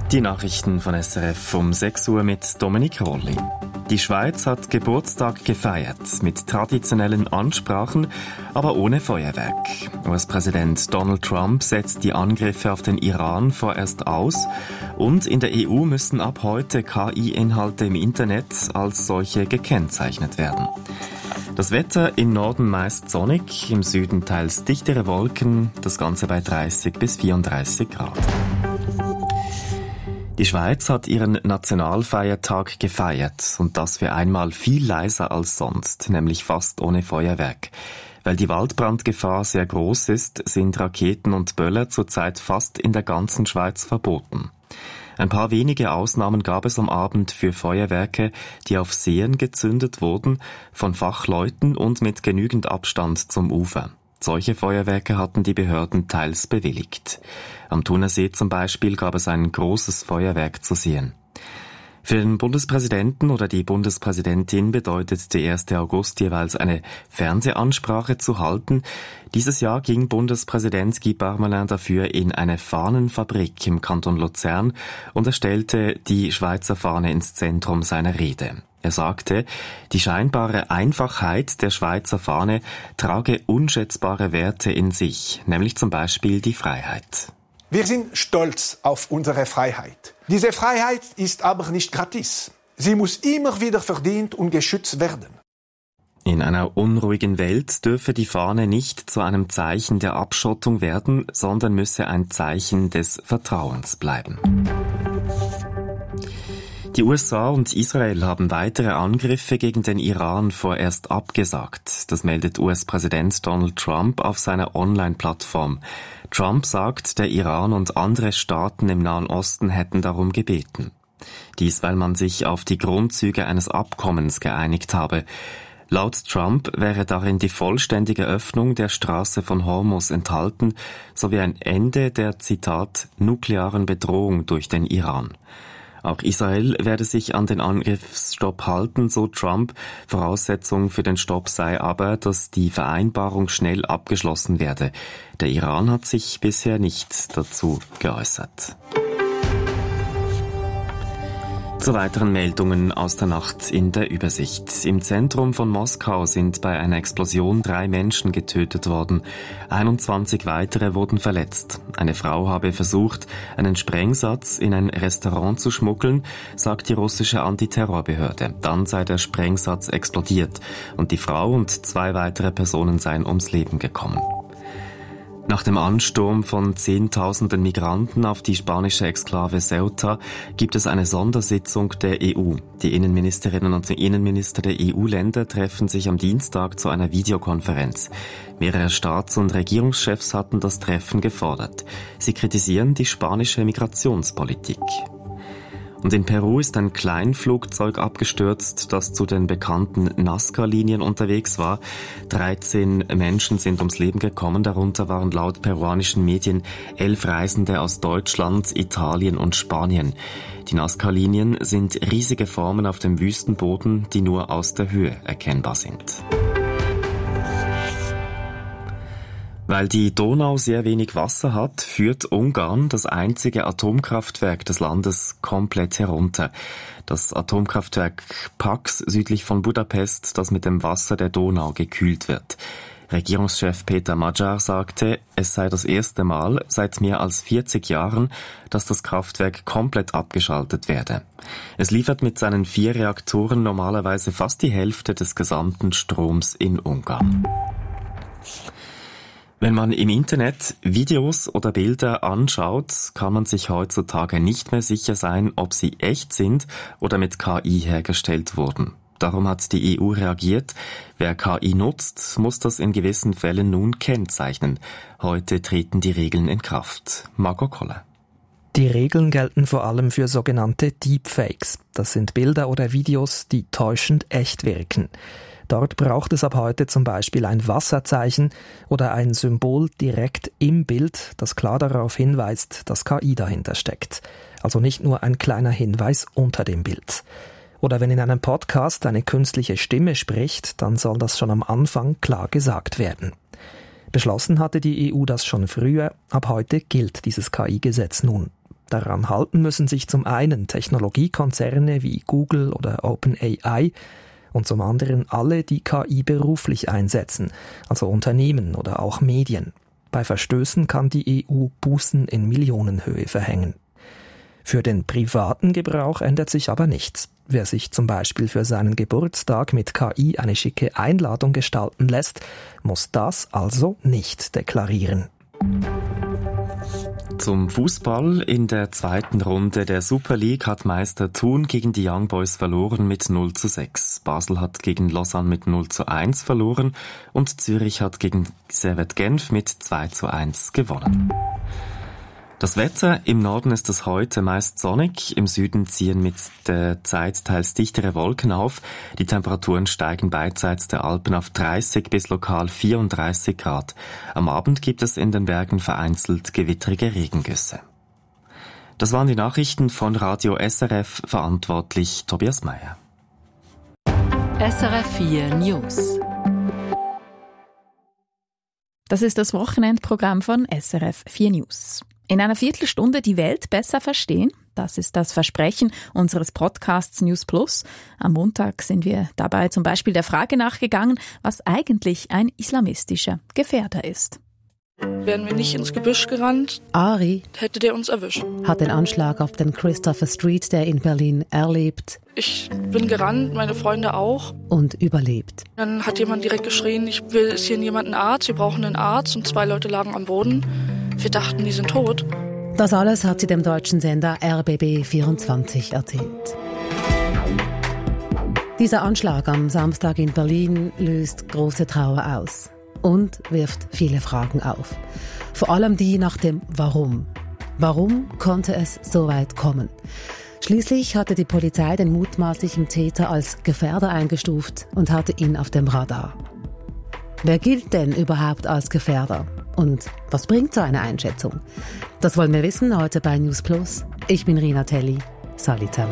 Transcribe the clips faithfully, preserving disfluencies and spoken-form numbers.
Die Nachrichten von S R F um sechs Uhr mit Dominik Rolli. Die Schweiz hat Geburtstag gefeiert, mit traditionellen Ansprachen, aber ohne Feuerwerk. U S-Präsident Donald Trump setzt die Angriffe auf den Iran vorerst aus und in der E U müssen ab heute K I-Inhalte im Internet als solche gekennzeichnet werden. Das Wetter im Norden meist sonnig, im Süden teils dichtere Wolken, das Ganze bei dreißig bis vierunddreißig Grad. Die Schweiz hat ihren Nationalfeiertag gefeiert und das für einmal viel leiser als sonst, nämlich fast ohne Feuerwerk. Weil die Waldbrandgefahr sehr groß ist, sind Raketen und Böller zurzeit fast in der ganzen Schweiz verboten. Ein paar wenige Ausnahmen gab es am Abend für Feuerwerke, die auf Seen gezündet wurden, von Fachleuten und mit genügend Abstand zum Ufer. Solche Feuerwerke hatten die Behörden teils bewilligt. Am Thunersee zum Beispiel gab es ein großes Feuerwerk zu sehen. Für den Bundespräsidenten oder die Bundespräsidentin bedeutet der erster August jeweils eine Fernsehansprache zu halten. Dieses Jahr ging Bundespräsident Guy Parmelin dafür in eine Fahnenfabrik im Kanton Luzern und er stellte die Schweizer Fahne ins Zentrum seiner Rede. Er sagte, die scheinbare Einfachheit der Schweizer Fahne trage unschätzbare Werte in sich, nämlich zum Beispiel die Freiheit. Wir sind stolz auf unsere Freiheit. Diese Freiheit ist aber nicht gratis. Sie muss immer wieder verdient und geschützt werden. In einer unruhigen Welt dürfe die Fahne nicht zu einem Zeichen der Abschottung werden, sondern müsse ein Zeichen des Vertrauens bleiben. Die U S A und Israel haben weitere Angriffe gegen den Iran vorerst abgesagt. Das meldet U S-Präsident Donald Trump auf seiner Online-Plattform. Trump sagt, der Iran und andere Staaten im Nahen Osten hätten darum gebeten. Dies, weil man sich auf die Grundzüge eines Abkommens geeinigt habe. Laut Trump wäre darin die vollständige Öffnung der Straße von Hormuz enthalten, sowie ein Ende der, Zitat, nuklearen Bedrohung durch den Iran. Auch Israel werde sich an den Angriffsstopp halten, so Trump. Voraussetzung für den Stopp sei aber, dass die Vereinbarung schnell abgeschlossen werde. Der Iran hat sich bisher nicht dazu geäußert. Zu weiteren Meldungen aus der Nacht in der Übersicht. Im Zentrum von Moskau sind bei einer Explosion drei Menschen getötet worden. einundzwanzig weitere wurden verletzt. Eine Frau habe versucht, einen Sprengsatz in ein Restaurant zu schmuggeln, sagt die russische Antiterrorbehörde. Dann sei der Sprengsatz explodiert und die Frau und zwei weitere Personen seien ums Leben gekommen. Nach dem Ansturm von Zehntausenden Migranten auf die spanische Exklave Ceuta gibt es eine Sondersitzung der E U. Die Innenministerinnen und Innenminister der E U-Länder treffen sich am Dienstag zu einer Videokonferenz. Mehrere Staats- und Regierungschefs hatten das Treffen gefordert. Sie kritisieren die spanische Migrationspolitik. Und in Peru ist ein Kleinflugzeug abgestürzt, das zu den bekannten Nazca-Linien unterwegs war. dreizehn Menschen sind ums Leben gekommen, darunter waren laut peruanischen Medien elf Reisende aus Deutschland, Italien und Spanien. Die Nazca-Linien sind riesige Formen auf dem Wüstenboden, die nur aus der Höhe erkennbar sind. Weil die Donau sehr wenig Wasser hat, führt Ungarn das einzige Atomkraftwerk des Landes komplett herunter. Das Atomkraftwerk Paks südlich von Budapest, das mit dem Wasser der Donau gekühlt wird. Regierungschef Peter Magyar sagte, es sei das erste Mal seit mehr als vierzig Jahren, dass das Kraftwerk komplett abgeschaltet werde. Es liefert mit seinen vier Reaktoren normalerweise fast die Hälfte des gesamten Stroms in Ungarn. Wenn man im Internet Videos oder Bilder anschaut, kann man sich heutzutage nicht mehr sicher sein, ob sie echt sind oder mit K I hergestellt wurden. Darum hat die E U reagiert. Wer K I nutzt, muss das in gewissen Fällen nun kennzeichnen. Heute treten die Regeln in Kraft. Margot Koller. Die Regeln gelten vor allem für sogenannte Deepfakes. Das sind Bilder oder Videos, die täuschend echt wirken. Dort braucht es ab heute zum Beispiel ein Wasserzeichen oder ein Symbol direkt im Bild, das klar darauf hinweist, dass K I dahinter steckt. Also nicht nur ein kleiner Hinweis unter dem Bild. Oder wenn in einem Podcast eine künstliche Stimme spricht, dann soll das schon am Anfang klar gesagt werden. Beschlossen hatte die E U das schon früher, ab heute gilt dieses K I-Gesetz nun. Daran halten müssen sich zum einen Technologiekonzerne wie Google oder OpenAI und zum anderen alle, die K I beruflich einsetzen, also Unternehmen oder auch Medien. Bei Verstößen kann die E U Bußen in Millionenhöhe verhängen. Für den privaten Gebrauch ändert sich aber nichts. Wer sich zum Beispiel für seinen Geburtstag mit K I eine schicke Einladung gestalten lässt, muss das also nicht deklarieren. Zum Fußball. In der zweiten Runde der Super League hat Meister Thun gegen die Young Boys verloren mit null zu sechs. Basel hat gegen Lausanne mit null zu eins verloren und Zürich hat gegen Servette Genf mit zwei zu eins gewonnen. Das Wetter: Im Norden ist es heute meist sonnig, im Süden ziehen mit der Zeit teils dichtere Wolken auf. Die Temperaturen steigen beidseits der Alpen auf dreißig bis lokal vierunddreißig Grad. Am Abend gibt es in den Bergen vereinzelt gewittrige Regengüsse. Das waren die Nachrichten von Radio S R F, verantwortlich Tobias Meyer. S R F vier News. Das ist das Wochenendprogramm von S R F vier News. In einer Viertelstunde die Welt besser verstehen. Das ist das Versprechen unseres Podcasts News Plus. Am Montag sind wir dabei zum Beispiel der Frage nachgegangen, was eigentlich ein islamistischer Gefährder ist. Wären wir nicht ins Gebüsch gerannt, Ari hätte der uns erwischt. Hat den Anschlag auf den Christopher Street Day in Berlin erlebt. Ich bin gerannt, meine Freunde auch. Und überlebt. Dann hat jemand direkt geschrien, ich will, ist hier jemand ein Arzt, wir brauchen einen Arzt. Und zwei Leute lagen am Boden. Wir dachten, die sind tot. Das alles hat sie dem deutschen Sender R B B vierundzwanzig erzählt. Dieser Anschlag am Samstag in Berlin löst große Trauer aus und wirft viele Fragen auf. Vor allem die nach dem Warum. Warum konnte es so weit kommen? Schließlich hatte die Polizei den mutmaßlichen Täter als Gefährder eingestuft und hatte ihn auf dem Radar. Wer gilt denn überhaupt als Gefährder? Und was bringt so eine Einschätzung? Das wollen wir wissen heute bei News Plus. Ich bin Rina Telli. Salut zusammen.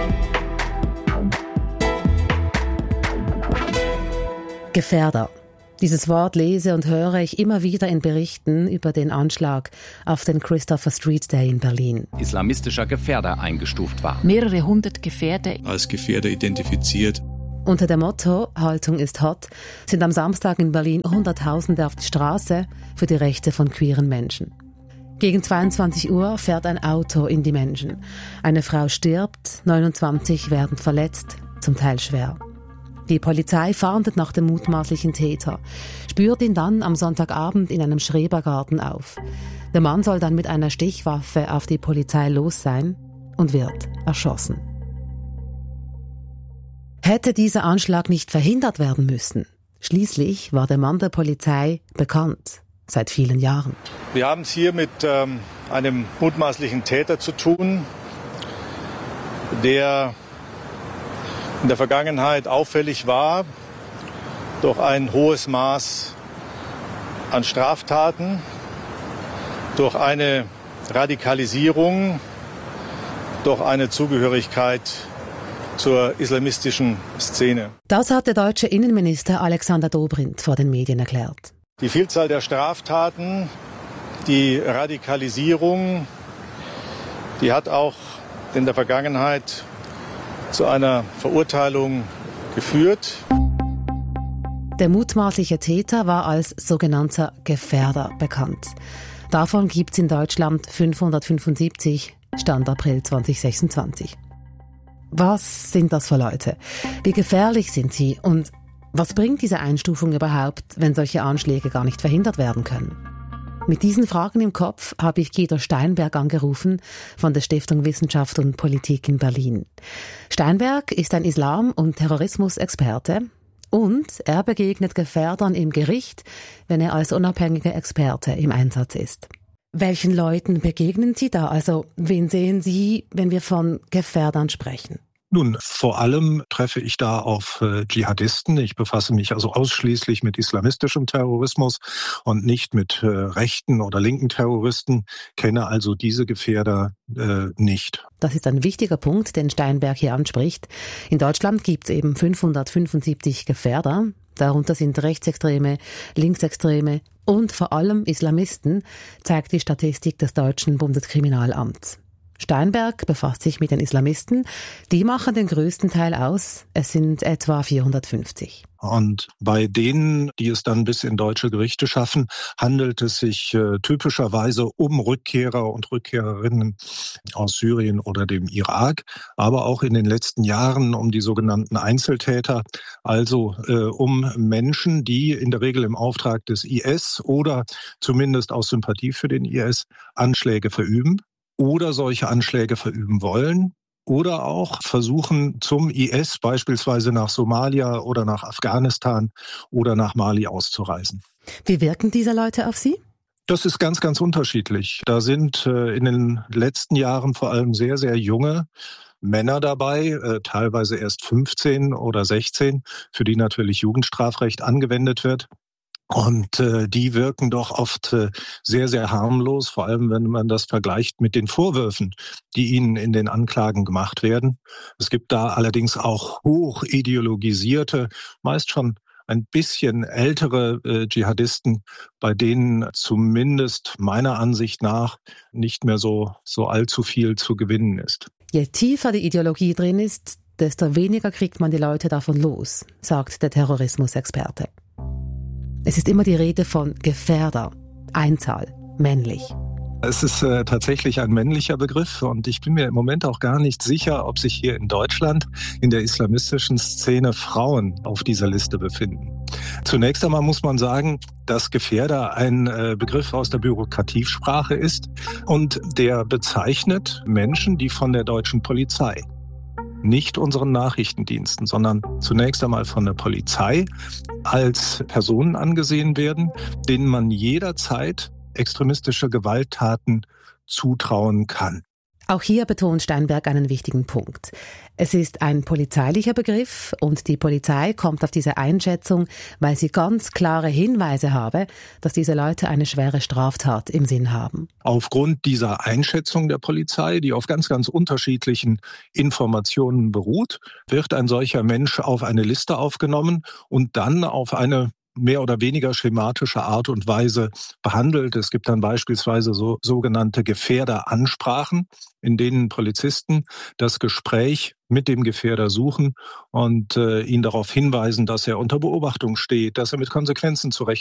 Gefährder. Dieses Wort lese und höre ich immer wieder in Berichten über den Anschlag auf den Christopher Street Day in Berlin. Islamistischer Gefährder eingestuft war. Mehrere hundert Gefährder als Gefährder identifiziert. Unter dem Motto Haltung ist hot sind am Samstag in Berlin Hunderttausende auf die Straße für die Rechte von queeren Menschen. Gegen zweiundzwanzig Uhr fährt ein Auto in die Menschen. Eine Frau stirbt, neunundzwanzig werden verletzt, zum Teil schwer. Die Polizei fahndet nach dem mutmaßlichen Täter, spürt ihn dann am Sonntagabend in einem Schrebergarten auf. Der Mann soll dann mit einer Stichwaffe auf die Polizei los sein und wird erschossen. Hätte dieser Anschlag nicht verhindert werden müssen? Schließlich war der Mann der Polizei bekannt, seit vielen Jahren. Wir haben es hier mit ähm, einem mutmaßlichen Täter zu tun, der in der Vergangenheit auffällig war durch ein hohes Maß an Straftaten, durch eine Radikalisierung, durch eine Zugehörigkeit zur islamistischen Szene. Das hat der deutsche Innenminister Alexander Dobrindt vor den Medien erklärt. Die Vielzahl der Straftaten, die Radikalisierung, die hat auch in der Vergangenheit zu einer Verurteilung geführt. Der mutmaßliche Täter war als sogenannter Gefährder bekannt. Davon gibt es in Deutschland fünfhundertfünfundsiebzig, Stand April zweitausendsechsundzwanzig. Was sind das für Leute? Wie gefährlich sind sie? Und was bringt diese Einstufung überhaupt, wenn solche Anschläge gar nicht verhindert werden können? Mit diesen Fragen im Kopf habe ich Guido Steinberg angerufen von der Stiftung Wissenschaft und Politik in Berlin. Steinberg ist ein Islam- und Terrorismusexperte und er begegnet Gefährdern im Gericht, wenn er als unabhängiger Experte im Einsatz ist. Welchen Leuten begegnen Sie da? Also, wen sehen Sie, wenn wir von Gefährdern sprechen? Nun, vor allem treffe ich da auf äh, Dschihadisten. Ich befasse mich also ausschließlich mit islamistischem Terrorismus und nicht mit äh, rechten oder linken Terroristen, kenne also diese Gefährder äh, nicht. Das ist ein wichtiger Punkt, den Steinberg hier anspricht. In Deutschland gibt es eben fünfhundertfünfundsiebzig Gefährder. Darunter sind Rechtsextreme, Linksextreme und vor allem Islamisten, zeigt die Statistik des deutschen Bundeskriminalamts. Steinberg befasst sich mit den Islamisten. Die machen den größten Teil aus. Es sind etwa vierhundertfünfzig. Und bei denen, die es dann bis in deutsche Gerichte schaffen, handelt es sich äh, typischerweise um Rückkehrer und Rückkehrerinnen aus Syrien oder dem Irak, aber auch in den letzten Jahren um die sogenannten Einzeltäter, also äh, um Menschen, die in der Regel im Auftrag des I S oder zumindest aus Sympathie für den I S Anschläge verüben oder solche Anschläge verüben wollen. Oder auch versuchen, zum I S beispielsweise nach Somalia oder nach Afghanistan oder nach Mali auszureisen. Wie wirken diese Leute auf Sie? Das ist ganz, ganz unterschiedlich. Da sind äh, in den letzten Jahren vor allem sehr, sehr junge Männer dabei, äh, teilweise erst fünfzehn oder sechzehn, für die natürlich Jugendstrafrecht angewendet wird. Und äh, die wirken doch oft äh, sehr, sehr harmlos, vor allem wenn man das vergleicht mit den Vorwürfen, die ihnen in den Anklagen gemacht werden. Es gibt da allerdings auch hoch ideologisierte, meist schon ein bisschen ältere äh, Dschihadisten, bei denen zumindest meiner Ansicht nach nicht mehr so, so allzu viel zu gewinnen ist. Je tiefer die Ideologie drin ist, desto weniger kriegt man die Leute davon los, sagt der Terrorismusexperte. Es ist immer die Rede von Gefährder, Einzahl, männlich. Es ist äh, tatsächlich ein männlicher Begriff und ich bin mir im Moment auch gar nicht sicher, ob sich hier in Deutschland in der islamistischen Szene Frauen auf dieser Liste befinden. Zunächst einmal muss man sagen, dass Gefährder ein äh, Begriff aus der Bürokratiesprache ist und der bezeichnet Menschen, die von der deutschen Polizei, nicht unseren Nachrichtendiensten, sondern zunächst einmal von der Polizei als Personen angesehen werden, denen man jederzeit extremistische Gewalttaten zutrauen kann. Auch hier betont Steinberg einen wichtigen Punkt. Es ist ein polizeilicher Begriff und die Polizei kommt auf diese Einschätzung, weil sie ganz klare Hinweise habe, dass diese Leute eine schwere Straftat im Sinn haben. Aufgrund dieser Einschätzung der Polizei, die auf ganz, ganz unterschiedlichen Informationen beruht, wird ein solcher Mensch auf eine Liste aufgenommen und dann auf eine mehr oder weniger schematische Art und Weise behandelt. Es gibt dann beispielsweise so sogenannte Gefährderansprachen, in denen Polizisten das Gespräch mit dem Gefährder suchen und äh, ihn darauf hinweisen, dass er unter Beobachtung steht, dass er mit Konsequenzen zu rechnen